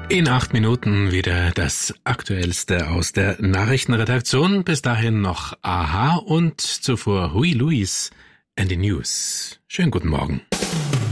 In 8 Minuten wieder das Aktuellste aus der Nachrichtenredaktion. Bis dahin noch Aha und zuvor Huey Lewis and the News. Schönen guten Morgen.